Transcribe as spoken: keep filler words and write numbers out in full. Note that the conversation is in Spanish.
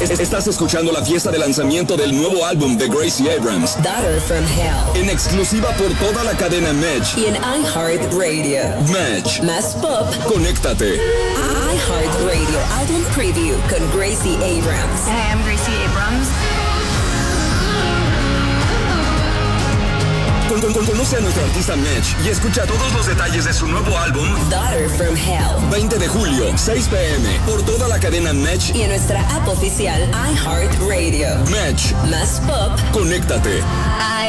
Estás escuchando la fiesta de lanzamiento del nuevo álbum de Gracie Abrams, Daughter from Hell, en exclusiva por toda la cadena Match y en iHeartRadio. Match. Más pop. Conéctate. iHeartRadio Album Preview con Gracie Abrams. Hi, I'm Gracie Abrams. Con, con, con, conoce a nuestro artista Match y escucha todos los detalles de su nuevo álbum Daughter from Hell. veinte de julio, seis p.m. por toda la cadena Match y en nuestra app oficial iHeartRadio. Match. Más pop. Conéctate. I